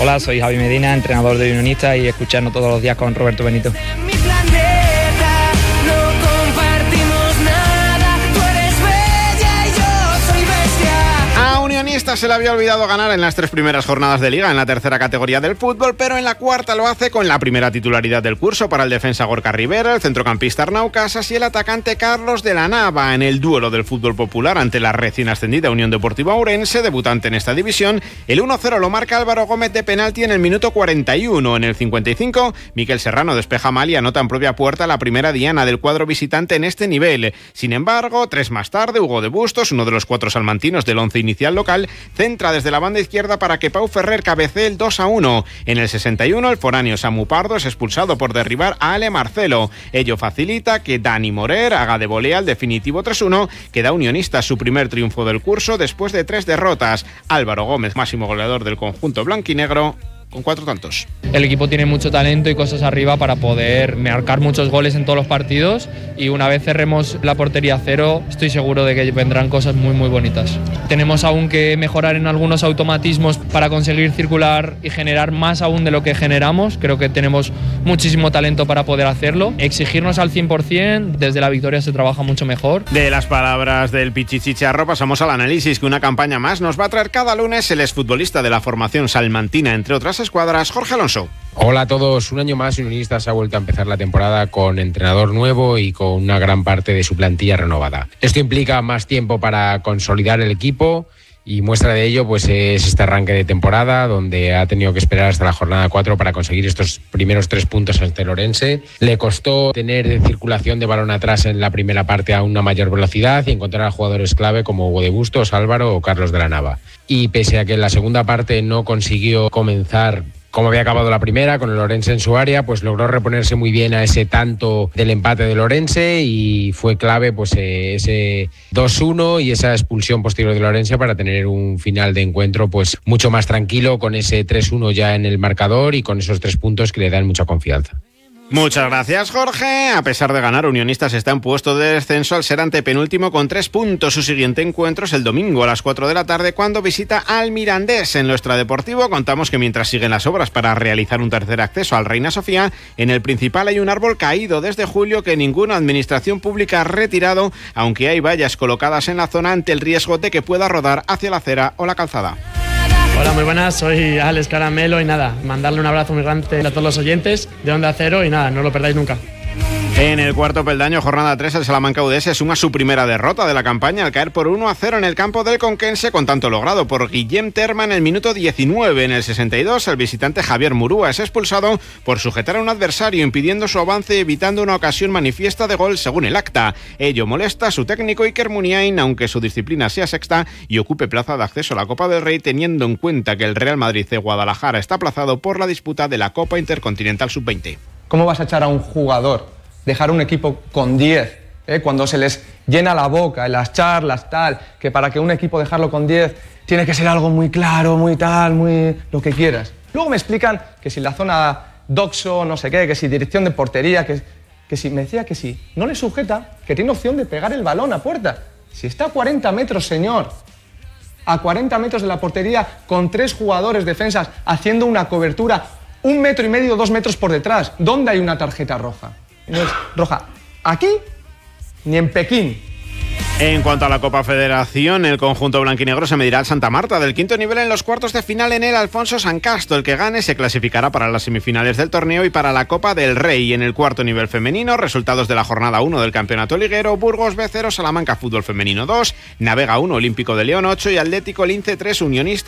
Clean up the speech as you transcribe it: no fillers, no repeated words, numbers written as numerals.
Hola, soy Javi Medina, entrenador de Unionistas y escuchando todos los días con Roberto Benito. Se le había olvidado ganar en las 3 primeras jornadas de Liga en la tercera categoría del fútbol, pero en la cuarta lo hace con la primera titularidad del curso para el defensa Gorka Rivera, el centrocampista Arnau Casas y el atacante Carlos de la Nava en el duelo del fútbol popular ante la recién ascendida Unión Deportiva Ourense, debutante en esta división. El 1-0 lo marca Álvaro Gómez de penalti en el minuto 41. En el 55, Miquel Serrano despeja mal y anota en propia puerta la primera diana del cuadro visitante en este nivel. Sin embargo, 3 más tarde, Hugo de Bustos, uno de los 4 salmantinos del 11 inicial local, centra desde la banda izquierda para que Pau Ferrer cabecee el 2-1. En el 61, el foráneo Samu Pardo es expulsado por derribar a Ale Marcelo. Ello facilita que Dani Morer haga de volea el definitivo 3-1, que da Unionistas su primer triunfo del curso después de 3 derrotas. Álvaro Gómez, máximo goleador del conjunto blanquinegro, con 4 tantos. El equipo tiene mucho talento y cosas arriba para poder marcar muchos goles en todos los partidos, y una vez cerremos la portería a 0 estoy seguro de que vendrán cosas muy muy bonitas. Tenemos aún que mejorar en algunos automatismos para conseguir circular y generar más aún de lo que generamos. Creo que tenemos muchísimo talento para poder hacerlo. Exigirnos al 100%, desde la victoria se trabaja mucho mejor. De las palabras del Pichichicharro pasamos al análisis que una campaña más nos va a traer cada lunes el exfutbolista de la formación salmantina, entre otras escuadras, Jorge Alonso. Hola a todos, un año más Unionistas ha vuelto a empezar la temporada con entrenador nuevo y con una gran parte de su plantilla renovada. Esto implica más tiempo para consolidar el equipo y muestra de ello pues es este arranque de temporada donde ha tenido que esperar hasta la jornada 4 para conseguir estos primeros 3 puntos ante el Ourense. Le costó tener circulación de balón atrás en la primera parte a una mayor velocidad y encontrar a jugadores clave como Hugo de Bustos, Álvaro o Carlos de la Nava. Y pese a que en la segunda parte no consiguió comenzar como había acabado la primera, con el Ourense en su área, pues logró reponerse muy bien a ese tanto del empate del Ourense y fue clave pues ese 2-1 y esa expulsión posterior del Ourense para tener un final de encuentro pues mucho más tranquilo, con ese 3-1 ya en el marcador y con esos 3 puntos que le dan mucha confianza. Muchas gracias, Jorge. A pesar de ganar, Unionistas está en puesto de descenso al ser antepenúltimo con 3 puntos. Su siguiente encuentro es el domingo a las 4 de la tarde cuando visita al Mirandés. En lo extradeportivo contamos que mientras siguen las obras para realizar un tercer acceso al Reina Sofía, en el Principal hay un árbol caído desde julio que ninguna administración pública ha retirado, aunque hay vallas colocadas en la zona ante el riesgo de que pueda rodar hacia la acera o la calzada. Hola, muy buenas, soy Alex Caramelo y nada, mandarle un abrazo muy grande a todos los oyentes de Onda Cero y nada, no lo perdáis nunca. En el cuarto peldaño, jornada 3, el Salamanca UD suma su primera derrota de la campaña al caer por 1-0 en el campo del Conquense, con tanto logrado por Guillem Terma en el minuto 19. En el 62, el visitante Javier Murúa es expulsado por sujetar a un adversario, impidiendo su avance y evitando una ocasión manifiesta de gol según el acta. Ello molesta a su técnico Iker Muniain, aunque su disciplina sea sexta y ocupe plaza de acceso a la Copa del Rey, teniendo en cuenta que el Real Madrid de Guadalajara está aplazado por la disputa de la Copa Intercontinental Sub-20. ¿Cómo vas a echar a un jugador? Dejar un equipo con 10, cuando se les llena la boca en las charlas, tal, que para que un equipo dejarlo con 10 tiene que ser algo muy claro, muy tal, muy lo que quieras. Luego me explican que si la zona doxo, no sé qué, que si dirección de portería, que si, me decía que si no le sujeta, que tiene opción de pegar el balón a puerta. Si está a 40 metros, señor, a 40 metros de la portería, con 3 jugadores defensas haciendo una cobertura 1,5 metros, 2 metros por detrás, ¿dónde hay una tarjeta roja? No es roja aquí ni en Pekín. En cuanto a la Copa Federación, el conjunto blanquinegro se medirá al Santa Marta del quinto nivel en los cuartos de final en el Alfonso San Casto. El que gane se clasificará para las semifinales del torneo y para la Copa del Rey. En el cuarto nivel femenino, resultados de la jornada 1 del campeonato liguero: Burgos B0, Salamanca Fútbol Femenino 2, Navega 1, Olímpico de León 8 y Atlético Lince 3, Unionistas